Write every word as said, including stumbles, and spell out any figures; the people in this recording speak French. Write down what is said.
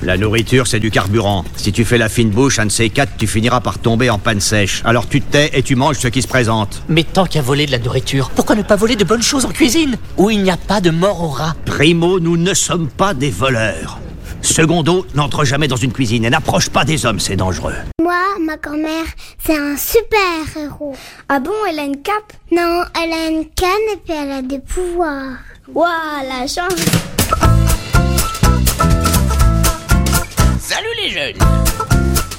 La nourriture, c'est du carburant. Si tu fais la fine bouche, un de ces quatre, tu finiras par tomber en panne sèche. Alors tu te tais et tu manges ce qui se présente. Mais tant qu'à voler de la nourriture, pourquoi ne pas voler de bonnes choses en cuisine, où il n'y a pas de mort au rat? Primo, nous ne sommes pas des voleurs. Secondo, n'entre jamais dans une cuisine et n'approche pas des hommes, c'est dangereux. Moi, ma grand-mère, c'est un super héros. Ah bon, elle a une cape? Non, elle a une canne et puis elle a des pouvoirs. Waouh, la chance! Salut les jeunes!